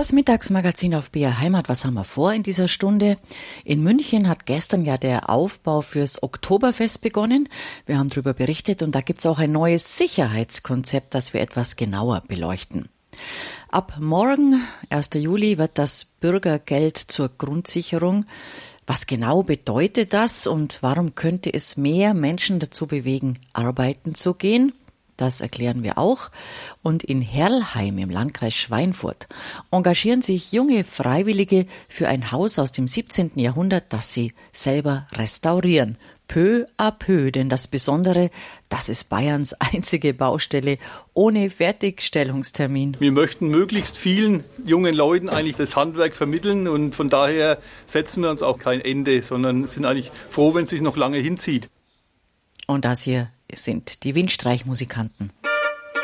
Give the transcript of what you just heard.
Das Mittagsmagazin auf BR Heimat. Was haben wir vor in dieser Stunde? In München hat gestern ja der Aufbau fürs Oktoberfest begonnen. Wir haben darüber berichtet und da gibt's auch ein neues Sicherheitskonzept, das wir etwas genauer beleuchten. Ab morgen, 1. Juli, wird das Bürgergeld zur Grundsicherung. Was genau bedeutet das und warum könnte es mehr Menschen dazu bewegen, arbeiten zu gehen? Das erklären wir auch. Und in Herrlheim im Landkreis Schweinfurt engagieren sich junge Freiwillige für ein Haus aus dem 17. Jahrhundert, das sie selber restaurieren. Peu à peu, denn das Besondere, das ist Bayerns einzige Baustelle ohne Fertigstellungstermin. Wir möchten möglichst vielen jungen Leuten eigentlich das Handwerk vermitteln und von daher setzen wir uns auch kein Ende, sondern sind eigentlich froh, wenn es sich noch lange hinzieht. Und das hier sind die Windstreichmusikanten.